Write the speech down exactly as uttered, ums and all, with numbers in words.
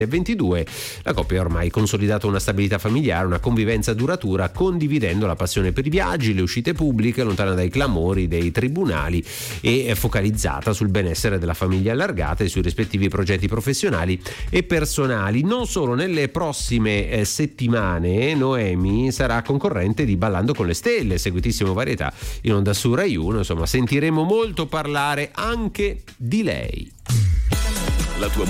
ventidue. La coppia ha ormai consolidato una stabilità familiare, una convivenza duratura, condividendo la passione per i viaggi, le uscite pubbliche, lontana dai clamori dei tribunali e focalizzata sul benessere della famiglia allargata e sui rispettivi progetti professionali e personali. Non solo, nelle prossime eh, settimane Noemi sarà concorrente di Ballando con le Stelle, seguitissimo varietà in onda su Rai uno, insomma sentiremo molto parlare anche di lei. La tua